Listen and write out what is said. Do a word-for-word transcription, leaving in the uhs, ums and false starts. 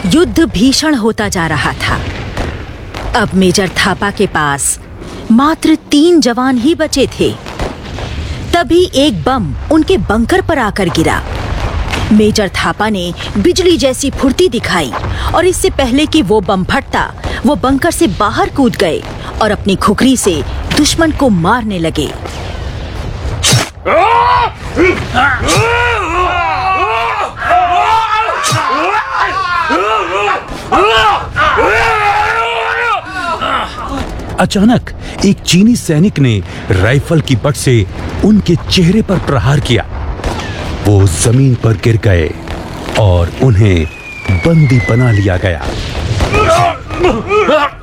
युद्ध भीषण होता जा रहा था। अब मेजर थापा के पास मात्र तीन जवान ही बचे थे। तभी एक बम उनके बंकर पर आकर गिरा। मेजर थापा ने बिजली जैसी फुर्ती दिखाई और इससे पहले कि वो बम फटता, वो बंकर से बाहर कूद गए और अपनी खुखरी से दुश्मन को मारने लगे। अचानक एक चीनी सैनिक ने राइफल की बट से उनके चेहरे पर प्रहार किया। वो जमीन पर गिर गए और उन्हें बंदी बना लिया गया।